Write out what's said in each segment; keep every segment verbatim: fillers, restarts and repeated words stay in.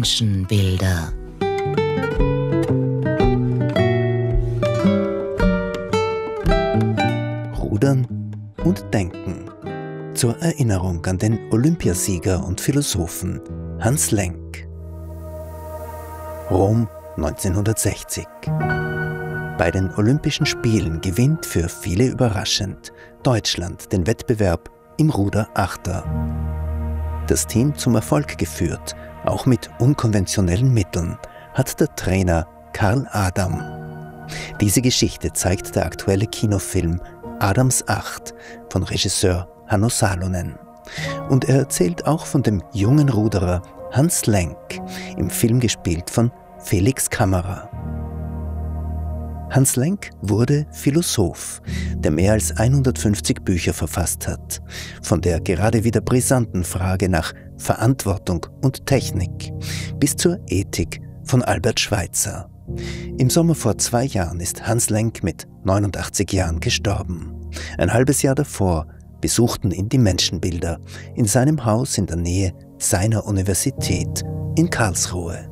Menschenbilder. Rudern und Denken. Zur Erinnerung an den Olympiasieger und Philosophen Hans Lenk. Rom neunzehnhundertsechzig. Bei den Olympischen Spielen gewinnt für viele überraschend Deutschland den Wettbewerb im Ruderachter. Das Team zum Erfolg geführt, auch mit unkonventionellen Mitteln, hat der Trainer Karl Adam. Diese Geschichte zeigt der aktuelle Kinofilm Adams Acht von Regisseur Hanno Salonen. Und er erzählt auch von dem jungen Ruderer Hans Lenk, im Film gespielt von Felix Kammerer. Hans Lenk wurde Philosoph, der mehr als hundertfünfzig Bücher verfasst hat, von der gerade wieder brisanten Frage nach Verantwortung und Technik bis zur Ethik von Albert Schweitzer. Im Sommer vor zwei Jahren ist Hans Lenk mit neunundachtzig Jahren gestorben. Ein halbes Jahr davor besuchten ihn die Menschenbilder in seinem Haus in der Nähe seiner Universität in Karlsruhe.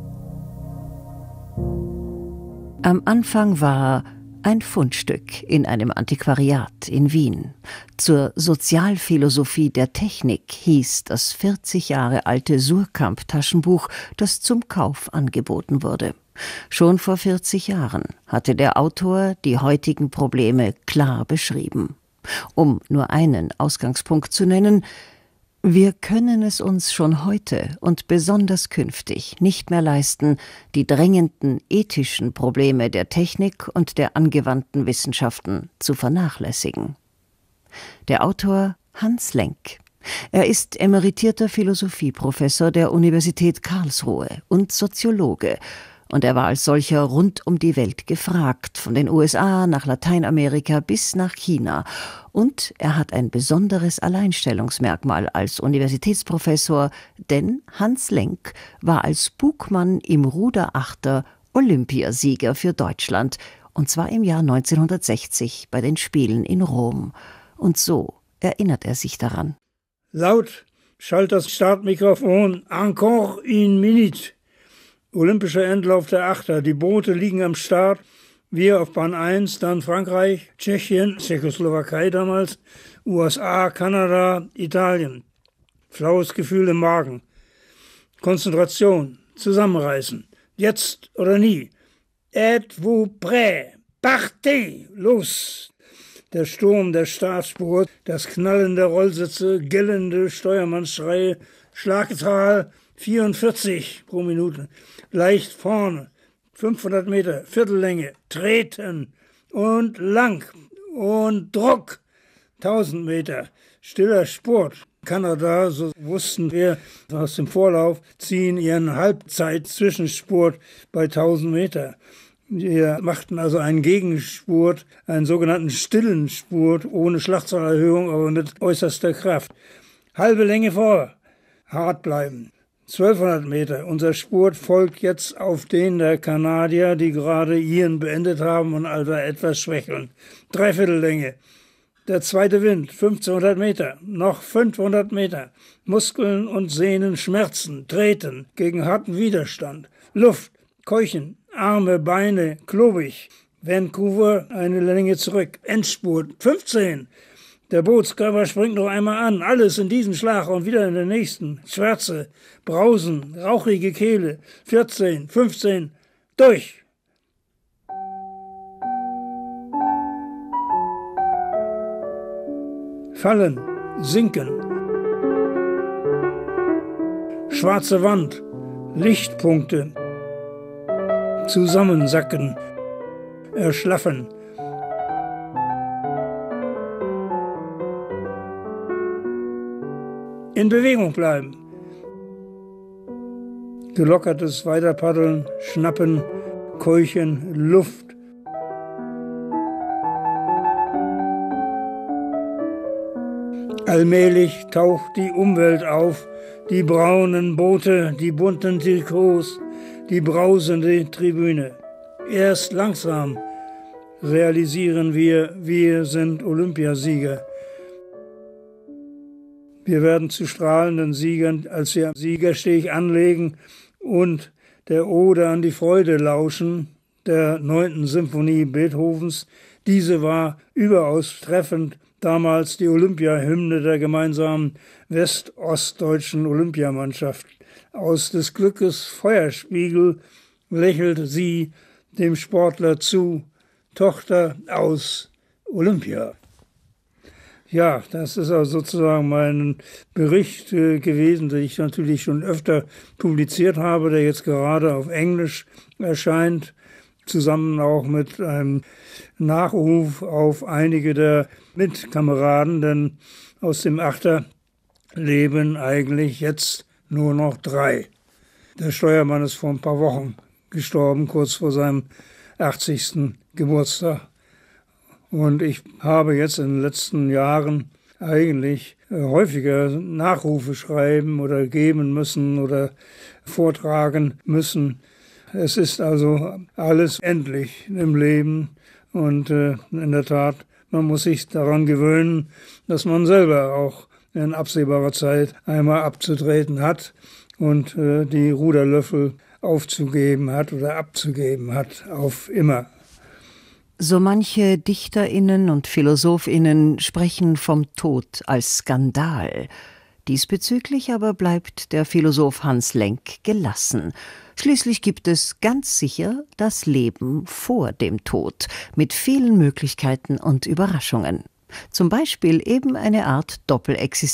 Am Anfang war ein Fundstück in einem Antiquariat in Wien. Zur Sozialphilosophie der Technik hieß das vierzig Jahre alte Suhrkamp-Taschenbuch, das zum Kauf angeboten wurde. Schon vor vierzig Jahren hatte der Autor die heutigen Probleme klar beschrieben. Um nur einen Ausgangspunkt zu nennen: Wir können es uns schon heute und besonders künftig nicht mehr leisten, die drängenden ethischen Probleme der Technik und der angewandten Wissenschaften zu vernachlässigen. Der Autor Hans Lenk. Er ist emeritierter Philosophieprofessor der Universität Karlsruhe und Soziologe. Und er war als solcher rund um die Welt gefragt, von den U S A nach Lateinamerika bis nach China. Und er hat ein besonderes Alleinstellungsmerkmal als Universitätsprofessor, denn Hans Lenk war als Bugmann im Ruderachter Olympiasieger für Deutschland, und zwar im Jahr neunzehnhundertsechzig bei den Spielen in Rom. Und so erinnert er sich daran. Laut schallt das Startmikrofon encore une minute. Olympischer Endlauf der Achter. Die Boote liegen am Start. Wir auf Bahn eins, dann Frankreich, Tschechien, Tschechoslowakei damals, U S A, Kanada, Italien. Flaues Gefühl im Magen. Konzentration, zusammenreißen. Jetzt oder nie. Êtes-vous prêt? Partez! Los! Der Sturm der Startspur, das Knallen der Rollsitze, gellende Steuermannsschreie, Schlagzahl vierundvierzig pro Minute. Leicht vorne, fünfhundert Meter, Viertellänge, treten und lang und Druck, tausend Meter, stiller Spurt. Kanada, so wussten wir aus dem Vorlauf, ziehen ihren Halbzeit-Zwischenspurt bei tausend Meter. Wir machten also einen Gegenspurt, einen sogenannten stillen Spurt, ohne Schlagzahlerhöhung, aber mit äußerster Kraft. Halbe Länge vor, hart bleiben. zwölfhundert Meter. Unser Spurt folgt jetzt auf den der Kanadier, die gerade ihren beendet haben und also etwas schwächeln. Dreiviertellänge. Der zweite Wind, fünfzehnhundert Meter. Noch fünfhundert Meter. Muskeln und Sehnen schmerzen, treten gegen harten Widerstand. Luft, keuchen, Arme, Beine, klobig. Vancouver, eine Länge zurück. Endspurt, fünfzehn. Der Bootskörper springt noch einmal an, alles in diesen Schlag und wieder in den nächsten. Schwärze, Brausen, rauchige Kehle, vierzehn, fünfzehn, durch! Fallen, sinken. Schwarze Wand, Lichtpunkte. Zusammensacken, erschlaffen. In Bewegung bleiben. Gelockertes Weiterpaddeln, Schnappen, Keuchen, Luft. Allmählich taucht die Umwelt auf, die braunen Boote, die bunten Trikots, die brausende Tribüne. Erst langsam realisieren wir, wir sind Olympiasieger. Wir werden zu strahlenden Siegern, als wir am Siegersteg anlegen und der Ode an die Freude lauschen, der neunten Symphonie Beethovens. Diese war überaus treffend, damals die Olympiahymne der gemeinsamen west-ostdeutschen Olympiamannschaft. Aus des Glückes Feuerspiegel lächelt sie dem Sportler zu, Tochter aus Olympia. Ja, das ist also sozusagen mein Bericht äh, gewesen, den ich natürlich schon öfter publiziert habe, der jetzt gerade auf Englisch erscheint, zusammen auch mit einem Nachruf auf einige der Mitkameraden, denn aus dem Achter leben eigentlich jetzt nur noch drei. Der Steuermann ist vor ein paar Wochen gestorben, kurz vor seinem achtzigsten Geburtstag. Und ich habe jetzt in den letzten Jahren eigentlich häufiger Nachrufe schreiben oder geben müssen oder vortragen müssen. Es ist also alles endlich im Leben und äh, in der Tat, man muss sich daran gewöhnen, dass man selber auch in absehbarer Zeit einmal abzutreten hat und äh, die Ruderlöffel aufzugeben hat oder abzugeben hat auf immer. So manche DichterInnen und PhilosophInnen sprechen vom Tod als Skandal. Diesbezüglich aber bleibt der Philosoph Hans Lenk gelassen. Schließlich gibt es ganz sicher das Leben vor dem Tod mit vielen Möglichkeiten und Überraschungen. Zum Beispiel eben eine Art Doppelexistenz